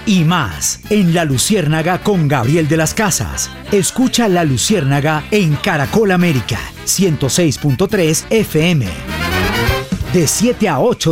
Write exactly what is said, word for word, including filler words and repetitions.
y más en La Luciérnaga con Gabriel de las Casas. Escucha La Luciérnaga en Caracol América ciento seis punto tres F M de siete a ocho